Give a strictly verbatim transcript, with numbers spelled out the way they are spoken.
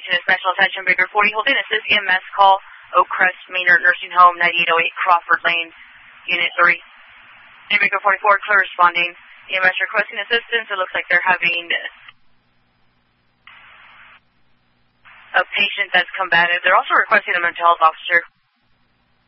requesting a special attention, Baker forty, hold in, assist E M S call, Oak Crest Maynard Nursing Home, ninety-eight oh eight Crawford Lane, Unit three. And Baker forty-four, clear responding. E M S requesting assistance. It looks like they're having a patient that's combative. They're also requesting a mental health officer.